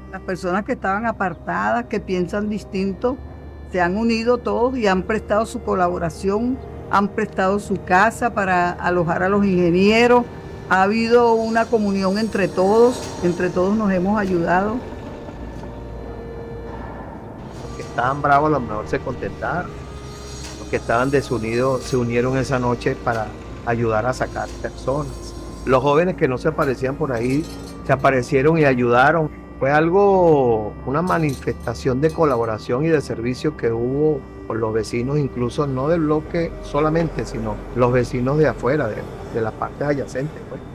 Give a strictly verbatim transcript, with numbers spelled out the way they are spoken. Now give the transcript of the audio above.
Las personas que estaban apartadas, que piensan distinto, se han unido todos y han prestado su colaboración, han prestado su casa para alojar a los ingenieros. Ha habido una comunión entre todos, entre todos nos hemos ayudado. Los que estaban bravos a lo mejor se contentaron. Los que estaban desunidos se unieron esa noche para ayudar a sacar personas. Los jóvenes que no se aparecían por ahí se aparecieron y ayudaron. Fue algo, una manifestación de colaboración y de servicio que hubo con los vecinos, incluso no del bloque solamente, sino los vecinos de afuera, de, de las partes adyacentes, pues.